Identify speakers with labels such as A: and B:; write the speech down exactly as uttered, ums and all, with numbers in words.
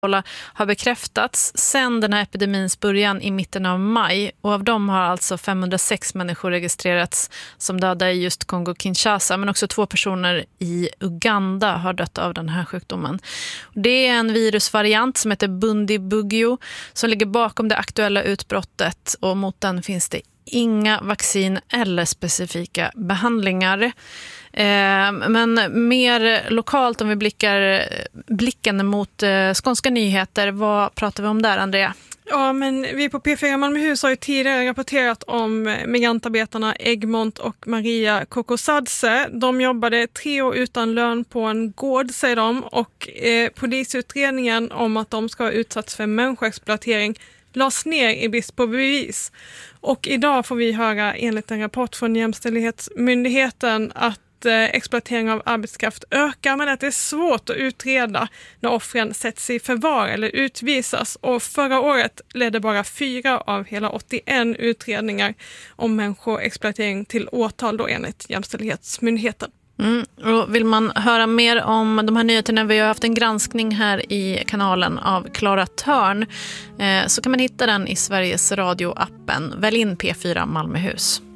A: har bekräftats sedan den här epidemins början i mitten av maj, och av dem har alltså femhundrasex människor registrerats som döda i just Kongo-Kinshasa, men också två personer i Uganda har dött av den här sjukdomen. Det är en virusvariant som heter Bundibugyo som ligger bakom det aktuella utbrottet, och mot den finns det inga vaccin eller specifika behandlingar. Eh, men mer lokalt, om vi blickar blicken mot eh, skånska nyheter, vad pratar vi om där, Andrea?
B: Ja, men vi på P fyra Malmöhus har ju tidigare rapporterat om migrantarbetarna Egmont och Maria Kokosadze. De jobbade tre år utan lön på en gård, säger de, och eh, polisutredningen om att de ska ha utsatts för människoexploatering lades ner i brist på bevis. Och idag får vi höra, enligt en rapport från Jämställdhetsmyndigheten, att eh, exploatering av arbetskraft ökar, men att det är svårt att utreda när offren sätts i förvar eller utvisas. Och förra året ledde bara fyra av hela åttioen utredningar om människoexploatering till åtal, då enligt Jämställdhetsmyndigheten.
A: Mm. Och vill man höra mer om de här nyheterna, vi har haft en granskning här i kanalen av Klara Törn, eh, så kan man hitta den i Sveriges Radio-appen. Välj in P fyra Malmöhus.